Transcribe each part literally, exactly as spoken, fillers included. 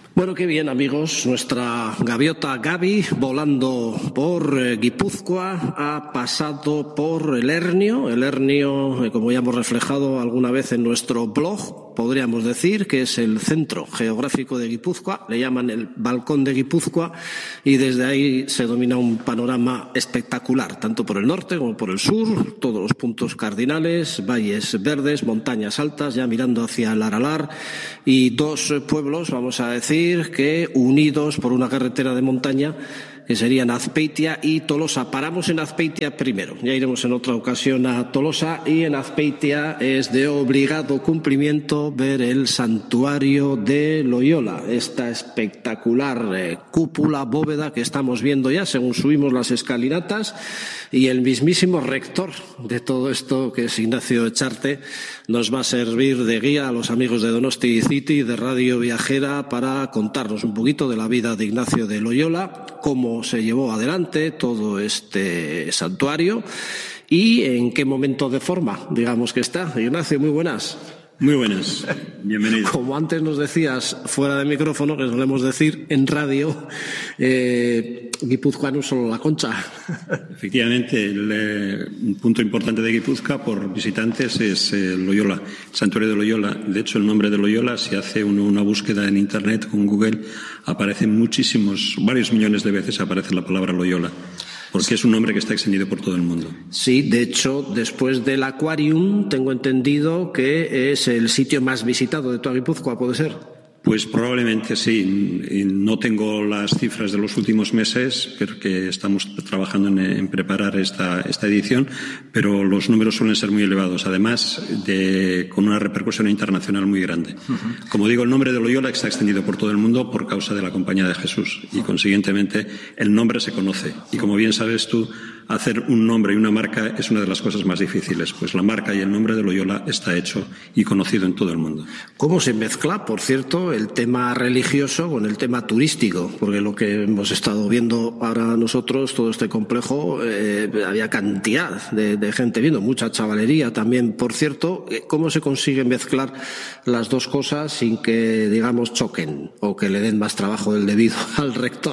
Bueno, qué bien, amigos. Nuestra gaviota Gaby, volando por eh, Guipúzcoa, ha pasado por el Hernio. El Hernio, eh, como ya hemos reflejado alguna vez en nuestro blog, podríamos decir que es el centro geográfico de Guipúzcoa. Le llaman el balcón de Guipúzcoa y desde ahí se domina un panorama espectacular, tanto por el norte como por el sur, todos los puntos cardinales, valles verdes, montañas altas, ya mirando hacia el Aralar, y dos eh, pueblos, vamos a decir, que unidos por una carretera de montaña que serían Azpeitia y Tolosa. Paramos en Azpeitia primero, ya iremos en otra ocasión a Tolosa, y en Azpeitia es de obligado cumplimiento ver el santuario de Loyola, esta espectacular eh, cúpula, bóveda que estamos viendo ya según subimos las escalinatas, y el mismísimo rector de todo esto, que es Ignacio Echarte, nos va a servir de guía a los amigos de Donosti City, de Radio Viajera, para contarnos un poquito de la vida de Ignacio de Loyola, cómo se llevó adelante todo este santuario y en qué momento de forma, digamos, que está. Ignacio, muy buenas. Muy buenas, bienvenido. Como antes nos decías fuera de micrófono, que solemos decir en radio, eh, Guipúzcoa no solo la Concha. Efectivamente, el, eh, un punto importante de Guipúzcoa por visitantes es eh, Loyola, el santuario de Loyola. De hecho, el nombre de Loyola, si hace uno una búsqueda en Internet con Google, aparecen muchísimos, varios millones de veces aparece la palabra Loyola, porque es un nombre que está extendido por todo el mundo. Sí, de hecho, después del Aquarium, tengo entendido que es el sitio más visitado de toda Guipúzcoa, ¿puede ser? Pues probablemente sí. No tengo las cifras de los últimos meses, porque estamos trabajando en, en preparar esta, esta edición, pero los números suelen ser muy elevados, además de, con una repercusión internacional muy grande. Uh-huh. Como digo, el nombre de Loyola está extendido por todo el mundo por causa de la Compañía de Jesús, y consiguientemente el nombre se conoce. Y como bien sabes tú, hacer un nombre y una marca es una de las cosas más difíciles, pues la marca y el nombre de Loyola está hecho y conocido en todo el mundo. ¿Cómo se mezcla, por cierto, el tema religioso con el tema turístico? Porque lo que hemos estado viendo ahora nosotros, todo este complejo, eh, había cantidad de, de gente viendo, mucha chavalería también, por cierto. ¿Cómo se consigue mezclar las dos cosas sin que, digamos, choquen o que le den más trabajo del debido al rector?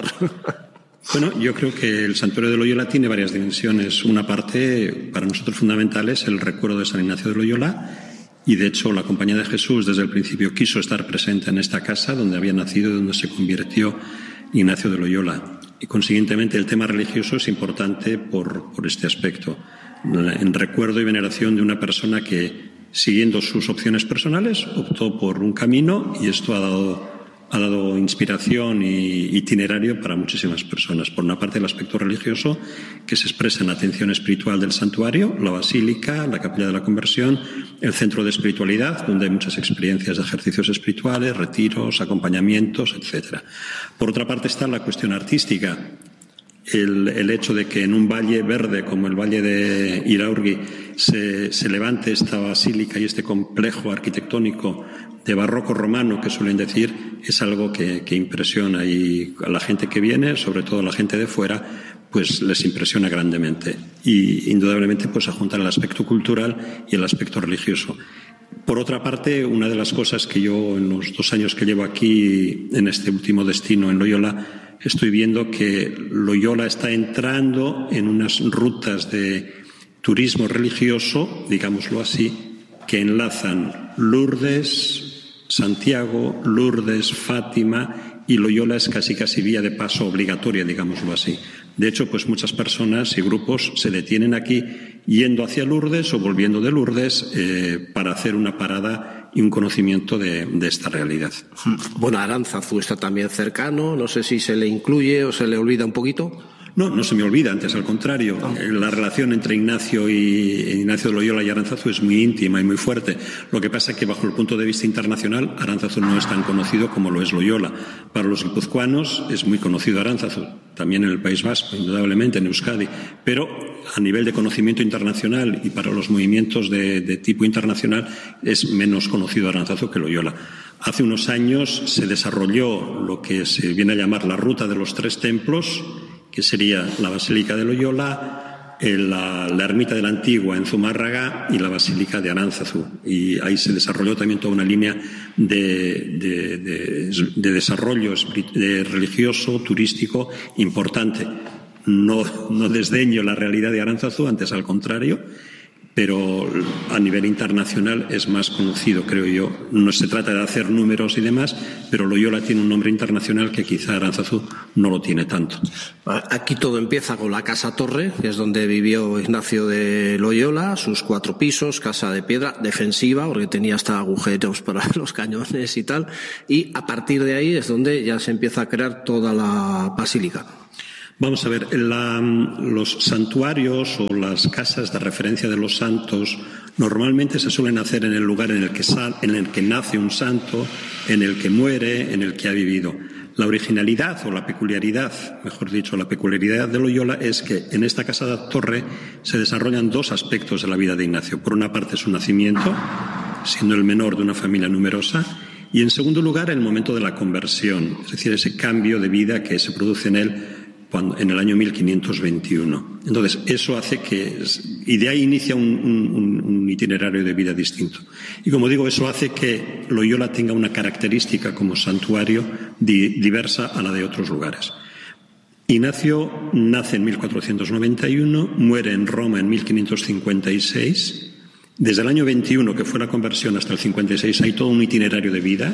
Bueno, yo creo que el santuario de Loyola tiene varias dimensiones. Una parte, para nosotros fundamental, es el recuerdo de San Ignacio de Loyola, y de hecho la Compañía de Jesús desde el principio quiso estar presente en esta casa donde había nacido y donde se convirtió Ignacio de Loyola. Y consiguientemente el tema religioso es importante por, por este aspecto, en recuerdo y veneración de una persona que, siguiendo sus opciones personales, optó por un camino, y esto ha dado ha dado inspiración y itinerario para muchísimas personas. Por una parte, el aspecto religioso, que se expresa en la atención espiritual del santuario, la basílica, la capilla de la conversión, el centro de espiritualidad, donde hay muchas experiencias de ejercicios espirituales, retiros, acompañamientos, etcétera. Por otra parte está la cuestión artística. El, el hecho de que en un valle verde como el valle de Iraurgi se, se levante esta basílica y este complejo arquitectónico de barroco romano, que suelen decir, es algo que, que impresiona, y a la gente que viene, sobre todo a la gente de fuera, pues les impresiona grandemente. Y indudablemente pues a juntar el aspecto cultural y el aspecto religioso. Por otra parte, una de las cosas que yo en los dos años que llevo aquí en este último destino en Loyola, estoy viendo que Loyola está entrando en unas rutas de turismo religioso, digámoslo así, que enlazan Lourdes, Santiago, Lourdes, Fátima, y Loyola es casi casi vía de paso obligatoria, digámoslo así. De hecho, pues muchas personas y grupos se detienen aquí yendo hacia Lourdes o volviendo de Lourdes eh, para hacer una parada y un conocimiento de, de esta realidad. Bueno, Aránzazu está también cercano, no sé si se le incluye o se le olvida un poquito. No, no se me olvida, antes al contrario. La relación entre Ignacio y Ignacio de Loyola y Aránzazu es muy íntima y muy fuerte. Lo que pasa es que bajo el punto de vista internacional, Aránzazu no es tan conocido como lo es Loyola. Para los guipuzcoanos es muy conocido Aránzazu, también en el País Vasco, indudablemente en Euskadi, pero a nivel de conocimiento internacional y para los movimientos de, de tipo internacional es menos conocido Aránzazu que Loyola. Hace unos años se desarrolló lo que se viene a llamar la Ruta de los Tres Templos, que sería la Basílica de Loyola, la, la ermita de la Antigua en Zumárraga y la Basílica de Aránzazu. Y ahí se desarrolló también toda una línea de, de, de, de desarrollo de religioso, turístico importante. No, no desdeño la realidad de Aránzazu, antes al contrario, pero a nivel internacional es más conocido, creo yo. No se trata de hacer números y demás, pero Loyola tiene un nombre internacional que quizá Aránzazu no lo tiene tanto. Aquí todo empieza con la Casa Torre, que es donde vivió Ignacio de Loyola, sus cuatro pisos, casa de piedra, defensiva, porque tenía hasta agujeros para los cañones y tal, y a partir de ahí es donde ya se empieza a crear toda la basílica. Vamos a ver, la, los santuarios o las casas de referencia de los santos normalmente se suelen hacer en el lugar en el que, sal, en el que nace un santo, en el que muere, en el que ha vivido. La originalidad o la peculiaridad, mejor dicho, la peculiaridad de Loyola es que en esta casa de torre se desarrollan dos aspectos de la vida de Ignacio. Por una parte, su nacimiento, siendo el menor de una familia numerosa, y en segundo lugar, el momento de la conversión, es decir, ese cambio de vida que se produce en él Cuando, en el año mil quinientos veintiuno. Entonces, eso hace que... Y de ahí inicia un, un, un itinerario de vida distinto. Y como digo, eso hace que Loyola tenga una característica como santuario di, diversa a la de otros lugares. Ignacio nace en mil cuatrocientos noventa y uno, muere en Roma en mil quinientos cincuenta y seis. Desde el año veintiuno, que fue la conversión, hasta el cincuenta y seis, hay todo un itinerario de vida.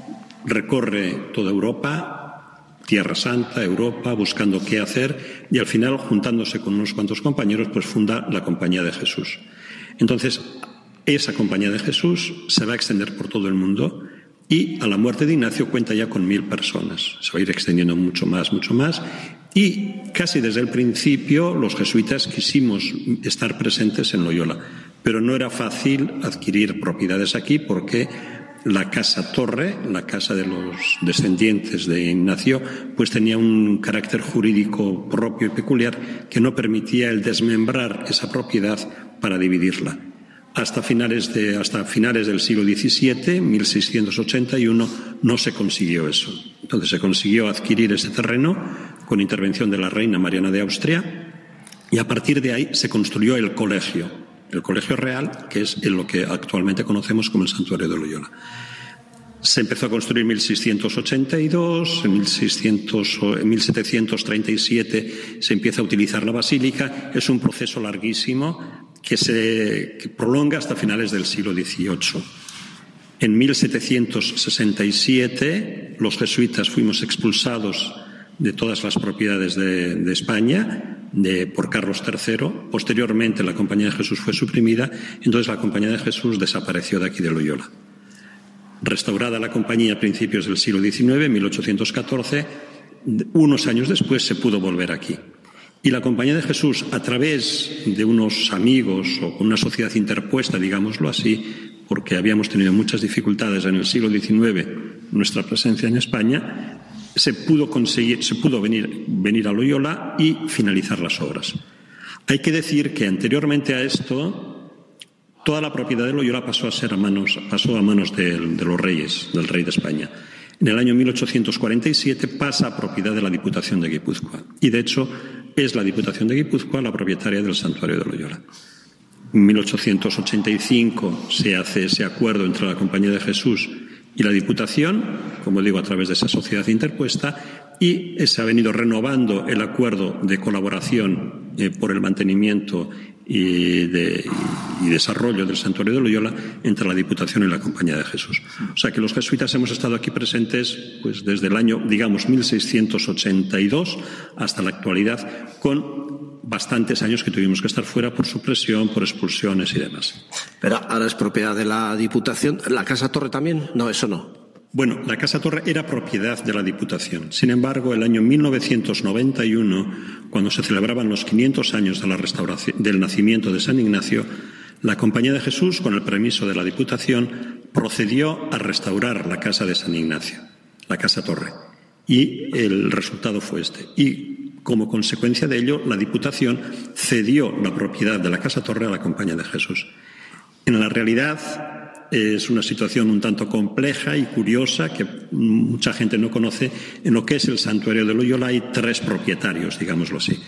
Recorre toda Europa, Tierra Santa, Europa, buscando qué hacer, y al final, juntándose con unos cuantos compañeros, pues funda la Compañía de Jesús. Entonces, esa Compañía de Jesús se va a extender por todo el mundo y a la muerte de Ignacio cuenta ya con mil personas. Se va a ir extendiendo mucho más, mucho más, y casi desde el principio los jesuitas quisimos estar presentes en Loyola, pero no era fácil adquirir propiedades aquí porque la Casa Torre, la casa de los descendientes de Ignacio, pues tenía un carácter jurídico propio y peculiar que no permitía el desmembrar esa propiedad para dividirla. Hasta finales, de, hasta finales del siglo diecisiete, mil seiscientos ochenta y uno, no se consiguió eso. Entonces se consiguió adquirir ese terreno con intervención de la reina Mariana de Austria y a partir de ahí se construyó el colegio. El Colegio Real, que es en lo que actualmente conocemos como el Santuario de Loyola. Se empezó a construir en mil seiscientos ochenta y dos, en mil setecientos treinta y siete se empieza a utilizar la basílica. Es un proceso larguísimo que se que prolonga hasta finales del siglo dieciocho. En mil setecientos sesenta y siete los jesuitas fuimos expulsados de todas las propiedades de, de España de, por Carlos tercero. Posteriormente la Compañía de Jesús fue suprimida, entonces la Compañía de Jesús desapareció de aquí de Loyola. Restaurada la compañía a principios del siglo diecinueve, mil ochocientos catorce, unos años después se pudo volver aquí. Y la Compañía de Jesús, a través de unos amigos o con una sociedad interpuesta, digámoslo así, porque habíamos tenido muchas dificultades en el siglo diecinueve, nuestra presencia en España, se pudo conseguir, se pudo venir, venir a Loyola y finalizar las obras. Hay que decir que anteriormente a esto, toda la propiedad de Loyola pasó a ser a manos, pasó a manos de, de los reyes, del rey de España. En el año mil ochocientos cuarenta y siete pasa a propiedad de la Diputación de Guipúzcoa. Y de hecho es la Diputación de Guipúzcoa la propietaria del Santuario de Loyola. En mil ochocientos ochenta y cinco se hace ese acuerdo entre la Compañía de Jesús y la Diputación, como digo, a través de esa sociedad interpuesta, y se ha venido renovando el acuerdo de colaboración eh, por el mantenimiento y, de, y desarrollo del Santuario de Loyola entre la Diputación y la Compañía de Jesús. O sea que los jesuitas hemos estado aquí presentes pues, desde el año, digamos, mil seiscientos ochenta y dos hasta la actualidad, con bastantes años que tuvimos que estar fuera por supresión, por expulsiones y demás. Pero ahora es propiedad de la Diputación. ¿La Casa Torre también? No, eso no. Bueno, la Casa Torre era propiedad de la Diputación. Sin embargo, el año mil novecientos noventa y uno, cuando se celebraban los quinientos años de la restauración, del nacimiento de San Ignacio, la Compañía de Jesús, con el permiso de la Diputación, procedió a restaurar la casa de San Ignacio, la Casa Torre. Y el resultado fue este. Y como consecuencia de ello, la Diputación cedió la propiedad de la Casa Torre a la Compañía de Jesús. En la realidad es una situación un tanto compleja y curiosa que mucha gente no conoce. En lo que es el Santuario de Loyola hay tres propietarios, digámoslo así.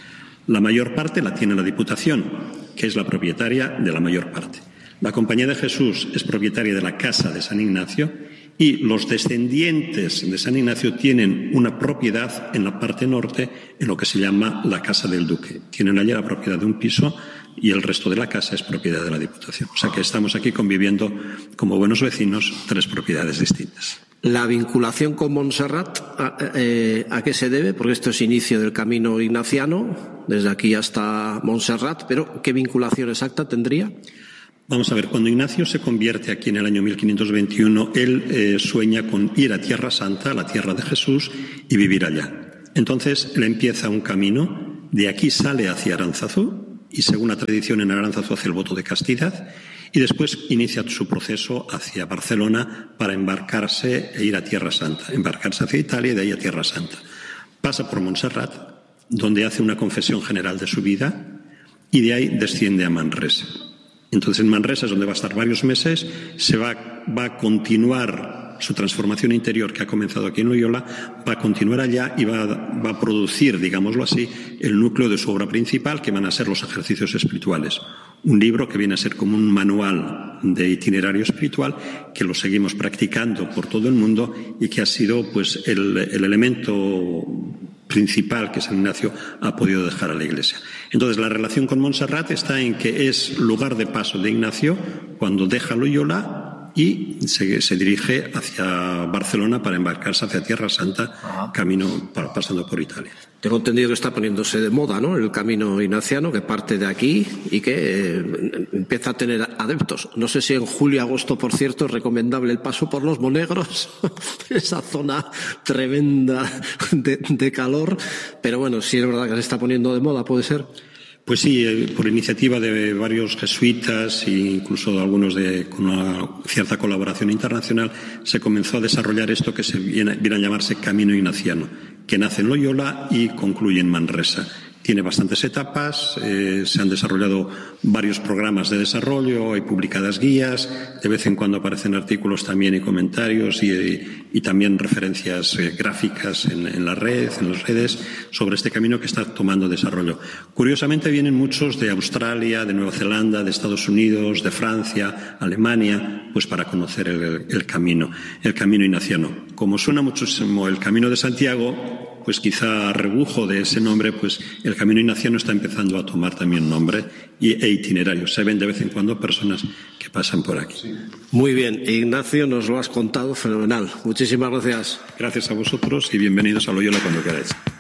La mayor parte la tiene la Diputación, que es la propietaria de la mayor parte. La Compañía de Jesús es propietaria de la Casa de San Ignacio y los descendientes de San Ignacio tienen una propiedad en la parte norte, en lo que se llama la Casa del Duque. Tienen allí la propiedad de un piso y el resto de la casa es propiedad de la Diputación. O sea que estamos aquí conviviendo como buenos vecinos, tres propiedades distintas. La vinculación con Montserrat, ¿a, eh, ¿a qué se debe? Porque esto es inicio del camino ignaciano, desde aquí hasta Montserrat, pero ¿qué vinculación exacta tendría? Vamos a ver, cuando Ignacio se convierte aquí en el año mil quinientos veintiuno, él eh, sueña con ir a Tierra Santa, a la tierra de Jesús, y vivir allá. Entonces, él empieza un camino, de aquí sale hacia Aránzazu, y según la tradición en Aránzazu hace el voto de castidad, y después inicia su proceso hacia Barcelona para embarcarse e ir a Tierra Santa, embarcarse hacia Italia y de ahí a Tierra Santa. Pasa por Montserrat, donde hace una confesión general de su vida, y de ahí desciende a Manresa. Entonces en Manresa es donde va a estar varios meses, se va, va a continuar su transformación interior que ha comenzado aquí en Loyola, va a continuar allá y va a, va a producir, digámoslo así, el núcleo de su obra principal, que van a ser los ejercicios espirituales. Un libro que viene a ser como un manual de itinerario espiritual que lo seguimos practicando por todo el mundo y que ha sido pues el, el elemento principal que San Ignacio ha podido dejar a la Iglesia. Entonces, la relación con Montserrat está en que es lugar de paso de Ignacio cuando deja Loyola y se, se dirige hacia Barcelona para embarcarse hacia Tierra Santa, Ajá. camino para, pasando por Italia. Tengo entendido que está poniéndose de moda, ¿no?, el camino ignaciano, que parte de aquí y que eh, empieza a tener adeptos. No sé si en julio, agosto, por cierto, es recomendable el paso por los Monegros, esa zona tremenda de, de calor, pero bueno, sí es verdad que se está poniendo de moda, ¿puede ser? Pues sí, por iniciativa de varios jesuitas e incluso algunos de, con una cierta colaboración internacional, se comenzó a desarrollar esto que se viene, viene a llamarse Camino Ignaciano, que nace en Loyola y concluye en Manresa. Tiene bastantes etapas, eh, se han desarrollado varios programas de desarrollo, hay publicadas guías, de vez en cuando aparecen artículos también y comentarios y, y, y también referencias eh, gráficas en, en la red, en las redes, sobre este camino que está tomando desarrollo. Curiosamente vienen muchos de Australia, de Nueva Zelanda, de Estados Unidos, de Francia, Alemania, pues para conocer el, el camino, el camino ignaciano. Como suena muchísimo el Camino de Santiago, pues quizá a rebufo de ese nombre, pues el camino ignaciano está empezando a tomar también nombre y, e itinerario. Se ven de vez en cuando personas que pasan por aquí. Sí. Muy bien, Ignacio, nos lo has contado fenomenal. Muchísimas gracias. Gracias a vosotros y bienvenidos a Loyola cuando queráis.